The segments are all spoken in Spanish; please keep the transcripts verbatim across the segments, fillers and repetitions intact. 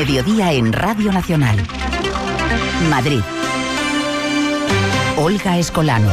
Mediodía en Radio Nacional. Madrid. Olga Escolano.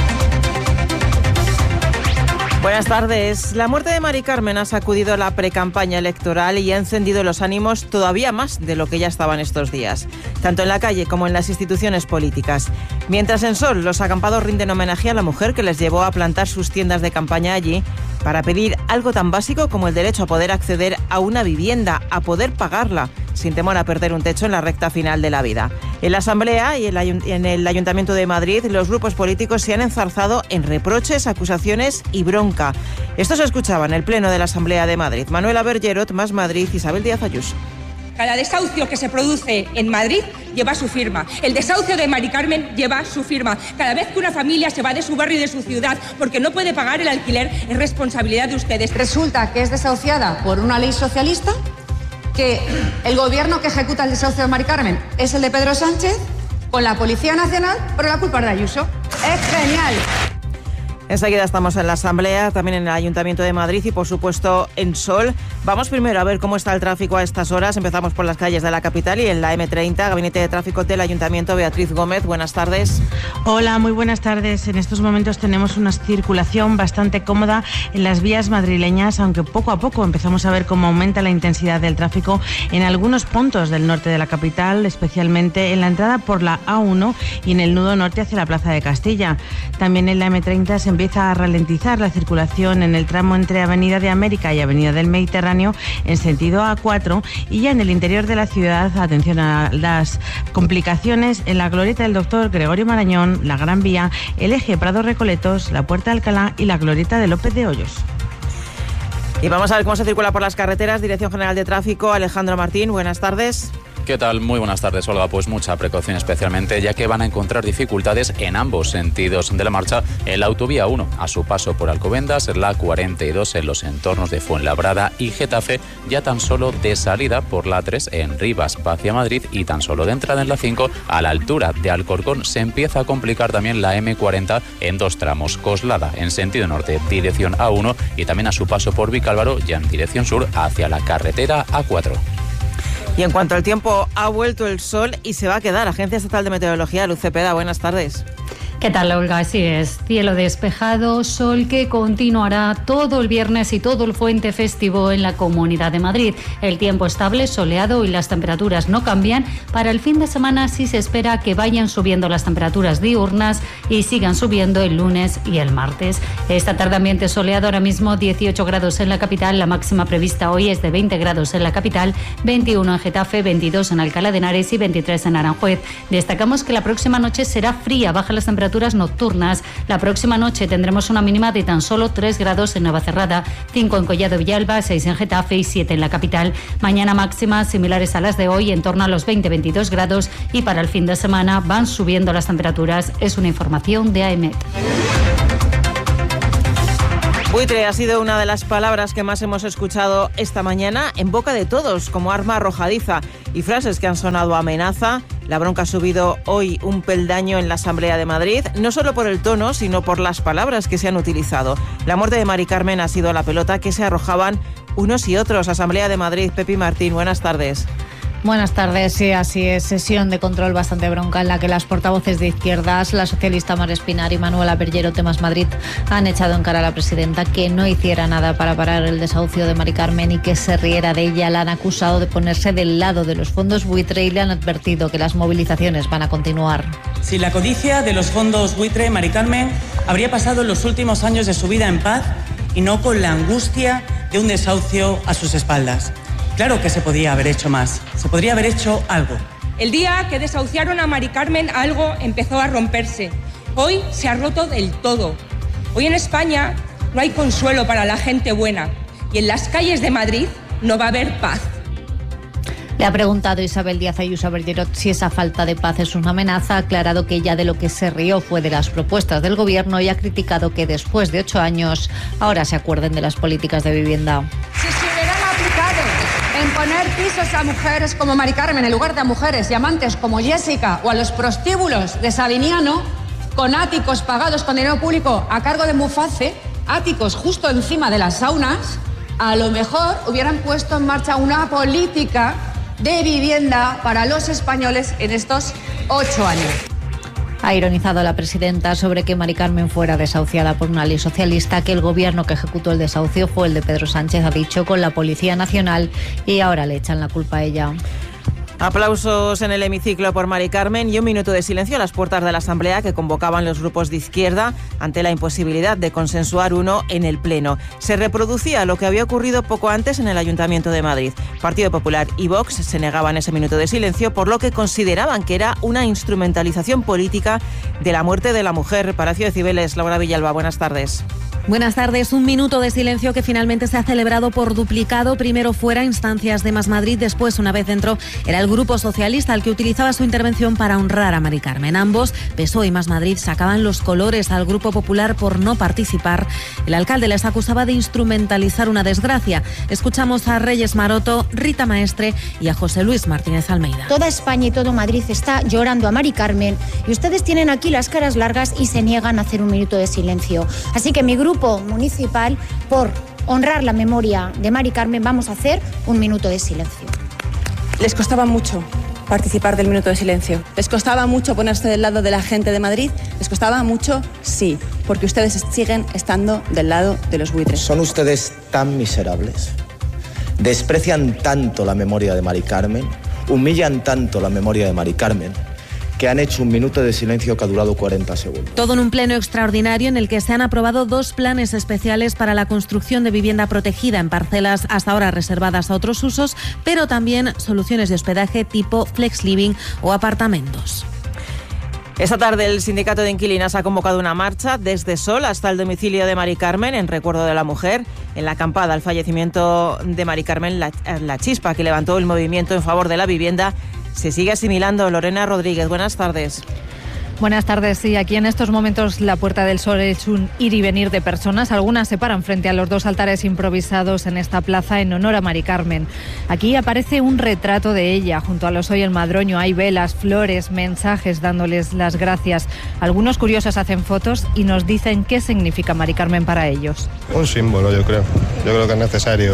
Buenas tardes. La muerte de Mari Carmen ha sacudido la precampaña electoral y ha encendido los ánimos todavía más de lo que ya estaban estos días, tanto en la calle como en las instituciones políticas. Mientras en Sol los acampados rinden homenaje a la mujer que les llevó a plantar sus tiendas de campaña allí para pedir algo tan básico como el derecho a poder acceder a una vivienda, a poder pagarla, sin temor a perder un techo en la recta final de la vida. En la Asamblea y en el Ayuntamiento de Madrid, los grupos políticos se han enzarzado en reproches, acusaciones y bronca. Esto se escuchaba en el Pleno de la Asamblea de Madrid. Manuela Bergerot, Más Madrid, Isabel Díaz Ayuso. Cada desahucio que se produce en Madrid lleva su firma. El desahucio de Mari Carmen lleva su firma. Cada vez que una familia se va de su barrio y de su ciudad porque no puede pagar el alquiler, es responsabilidad de ustedes. Resulta que es desahuciada por una ley socialista, que el gobierno que ejecuta el desahucio de Mari Carmen es el de Pedro Sánchez, con la Policía Nacional, pero la culpa es de Ayuso. ¡Es genial! Enseguida estamos en la Asamblea, también en el Ayuntamiento de Madrid y, por supuesto, en Sol. Vamos primero a ver cómo está el tráfico a estas horas. Empezamos por las calles de la capital y en la eme treinta, Gabinete de Tráfico del Ayuntamiento. Beatriz Gómez, buenas tardes. Hola, muy buenas tardes. En estos momentos tenemos una circulación bastante cómoda en las vías madrileñas, aunque poco a poco empezamos a ver cómo aumenta la intensidad del tráfico en algunos puntos del norte de la capital, especialmente en la entrada por la A uno y en el nudo norte hacia la Plaza de Castilla. También en la eme treinta se empieza a ralentizar la circulación en el tramo entre Avenida de América y Avenida del Mediterráneo en sentido A cuatro, y ya en el interior de la ciudad, atención a las complicaciones en la glorieta del Doctor Gregorio Marañón, la Gran Vía, el eje Prado-Recoletos, la Puerta de Alcalá y la glorieta de López de Hoyos. Y vamos a ver cómo se circula por las carreteras. Dirección General de Tráfico, Alejandro Martín, buenas tardes. ¿Qué tal? Muy buenas tardes, Olga. Pues mucha precaución especialmente, ya que van a encontrar dificultades en ambos sentidos de la marcha en la autovía uno, a su paso por Alcobendas, la cuarenta y dos en los entornos de Fuenlabrada y Getafe, ya tan solo de salida por la tres en Rivas hacia Madrid y tan solo de entrada en la cinco a la altura de Alcorcón. Se empieza a complicar también la eme cuarenta en dos tramos, Coslada en sentido norte, dirección A uno, y también a su paso por Vicálvaro, ya en dirección sur hacia la carretera A cuatro. Y en cuanto al tiempo, ha vuelto el sol y se va a quedar. Agencia Estatal de Meteorología, Luz Cepeda, buenas tardes. ¿Qué tal, Olga? Así es, cielo despejado, sol que continuará todo el viernes y todo el puente festivo en la Comunidad de Madrid. El tiempo estable, soleado y las temperaturas no cambian. Para el fin de semana sí se espera que vayan subiendo las temperaturas diurnas y sigan subiendo el lunes y el martes. Esta tarde ambiente soleado, ahora mismo dieciocho grados en la capital, la máxima prevista hoy es de veinte grados en la capital, veintiuno en Getafe, veintidós en Alcalá de Henares y veintitrés en Aranjuez. Destacamos que la próxima noche será fría, bajan las temperaturas nocturnas. La próxima noche tendremos una mínima de tan solo tres grados en Navacerrada, cinco en Collado Villalba, seis en Getafe y siete en la capital. Mañana máximas similares a las de hoy, en torno a los veinte a veintidós grados, y para el fin de semana van subiendo las temperaturas. Es una información de AEMET. Buitre ha sido una de las palabras que más hemos escuchado esta mañana en boca de todos, como arma arrojadiza, y frases que han sonado a amenaza. La bronca ha subido hoy un peldaño en la Asamblea de Madrid, no solo por el tono, sino por las palabras que se han utilizado. La muerte de Mari Carmen ha sido la pelota que se arrojaban unos y otros. Asamblea de Madrid, Pepi Martín, buenas tardes. Buenas tardes, sí, así es. Sesión de control bastante bronca en la que las portavoces de izquierdas, la socialista Mar Espinar y Manuela Bergerot de Más Madrid, han echado en cara a la presidenta que no hiciera nada para parar el desahucio de Mari Carmen y que se riera de ella. La han acusado de ponerse del lado de los fondos buitre y le han advertido que las movilizaciones van a continuar. Sin la codicia de los fondos buitre, Mari Carmen habría pasado los últimos años de su vida en paz y no con la angustia de un desahucio a sus espaldas. Claro que se podía haber hecho más, se podría haber hecho algo. El día que desahuciaron a Mari Carmen, algo empezó a romperse. Hoy se ha roto del todo. Hoy en España no hay consuelo para la gente buena y en las calles de Madrid no va a haber paz. Le ha preguntado Isabel Díaz Ayuso a Bergerot si esa falta de paz es una amenaza. Ha aclarado que ella de lo que se rió fue de las propuestas del gobierno y ha criticado que después de ocho años ahora se acuerden de las políticas de vivienda. Si se hubieran aplicado en poner pisos a mujeres como Mari Carmen en lugar de a mujeres y amantes como Jessica, o a los prostíbulos de Sabiniano, con áticos pagados con dinero público a cargo de Muface, áticos justo encima de las saunas, a lo mejor hubieran puesto en marcha una política de vivienda para los españoles en estos ocho años. Ha ironizado la presidenta sobre que Mari Carmen fuera desahuciada por una ley socialista, que el gobierno que ejecutó el desahucio fue el de Pedro Sánchez, ha dicho, con la Policía Nacional, y ahora le echan la culpa a ella. Aplausos en el hemiciclo por Mari Carmen y un minuto de silencio a las puertas de la Asamblea que convocaban los grupos de izquierda ante la imposibilidad de consensuar uno en el Pleno. Se reproducía lo que había ocurrido poco antes en el Ayuntamiento de Madrid. Partido Popular y Vox se negaban ese minuto de silencio por lo que consideraban que era una instrumentalización política de la muerte de la mujer. Palacio de Cibeles, Laura Villalba, buenas tardes. Buenas tardes. Un minuto de silencio que finalmente se ha celebrado por duplicado. Primero fuera instancias de Más Madrid, después, una vez dentro, era el Grupo Socialista el que utilizaba su intervención para honrar a Mari Carmen. Ambos, P S O E y Más Madrid, sacaban los colores al Grupo Popular por no participar. El alcalde les acusaba de instrumentalizar una desgracia. Escuchamos a Reyes Maroto, Rita Maestre y a José Luis Martínez Almeida. Toda España y todo Madrid está llorando a Mari Carmen y ustedes tienen aquí las caras largas y se niegan a hacer un minuto de silencio. Así que mi grupo municipal, por honrar la memoria de Mari Carmen, vamos a hacer un minuto de silencio. Les costaba mucho participar del minuto de silencio. Les costaba mucho ponerse del lado de la gente de Madrid. Les costaba mucho, sí, porque ustedes siguen estando del lado de los buitres. ¿Son ustedes tan miserables? ¿Desprecian tanto la memoria de Mari Carmen? ¿Humillan tanto la memoria de Mari Carmen? Que han hecho un minuto de silencio que ha durado cuarenta segundos. Todo en un pleno extraordinario en el que se han aprobado dos planes especiales para la construcción de vivienda protegida en parcelas hasta ahora reservadas a otros usos, pero también soluciones de hospedaje tipo flex living o apartamentos. Esta tarde el sindicato de inquilinas ha convocado una marcha desde Sol hasta el domicilio de Mari Carmen en recuerdo de la mujer. En la acampada al fallecimiento de Mari Carmen, la, la chispa que levantó el movimiento en favor de la vivienda se sigue asimilando. Lorena Rodríguez, buenas tardes. Buenas tardes. Sí, aquí en estos momentos la Puerta del Sol es un ir y venir de personas. Algunas se paran frente a los dos altares improvisados en esta plaza en honor a Mari Carmen. Aquí aparece un retrato de ella. Junto a los Hoy el Madroño hay velas, flores, mensajes dándoles las gracias. Algunos curiosos hacen fotos y nos dicen qué significa Mari Carmen para ellos. Un símbolo, yo creo. Yo creo que es necesario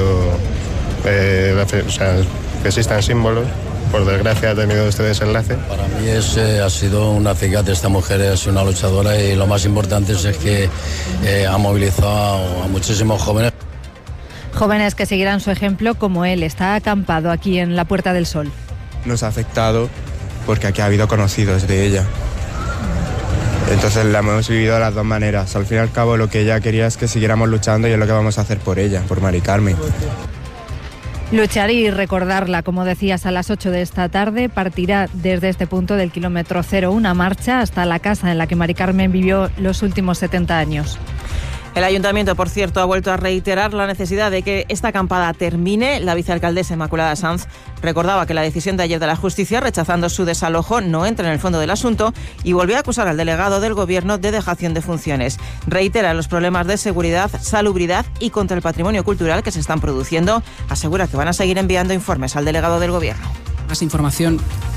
eh, o sea, que existan símbolos. Por desgracia ha tenido este desenlace. Para mí es, eh, ha sido una acicate. Esta mujer es una luchadora y lo más importante es, es que eh, ha movilizado a muchísimos jóvenes. Jóvenes que seguirán su ejemplo como él. Está acampado aquí en la Puerta del Sol. Nos ha afectado porque aquí ha habido conocidos de ella. Entonces la hemos vivido de las dos maneras. Al fin y al cabo lo que ella quería es que siguiéramos luchando y es lo que vamos a hacer por ella, por Mari Carmen. Luchar y recordarla, como decías, a las ocho de esta tarde partirá desde este punto del kilómetro cero una marcha hasta la casa en la que Mari Carmen vivió los últimos setenta años. El Ayuntamiento, por cierto, ha vuelto a reiterar la necesidad de que esta acampada termine. La vicealcaldesa Inmaculada Sanz recordaba que la decisión de ayer de la Justicia, rechazando su desalojo, no entra en el fondo del asunto y volvió a acusar al delegado del Gobierno de dejación de funciones. Reitera los problemas de seguridad, salubridad y contra el patrimonio cultural que se están produciendo. Asegura que van a seguir enviando informes al delegado del Gobierno. Más información